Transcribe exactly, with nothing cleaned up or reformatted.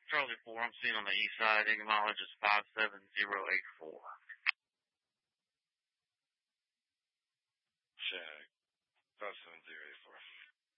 Charlie four, I'm seeing on the east side, acknowledge is five seven zero eight four. Check. five seven zero eight four.